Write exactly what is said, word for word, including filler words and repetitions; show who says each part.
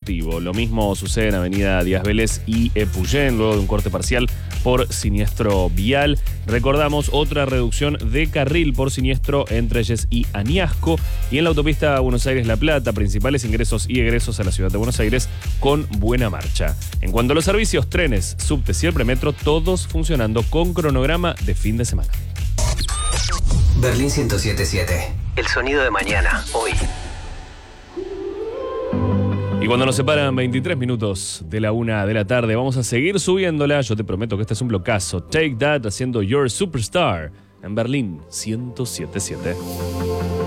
Speaker 1: motivo. Lo mismo sucede en Avenida Díaz Vélez y Epuyén, luego de un corte parcial por siniestro vial. Recordamos otra reducción de carril por siniestro entre Yes y Añasco. Y en la autopista Buenos Aires-La Plata, principales ingresos y egresos a la ciudad de Buenos Aires con buena marcha. En cuanto a los servicios, trenes, subtes y el premetro, todos funcionando con cronograma de fin de semana.
Speaker 2: Berlín ciento siete punto siete. El sonido de mañana, hoy.
Speaker 1: Y cuando nos separan veintitrés minutos de la una de la tarde, vamos a seguir subiéndola. Yo te prometo que este es un blocazo. Take That haciendo Your Superstar en Berlín ciento siete punto siete.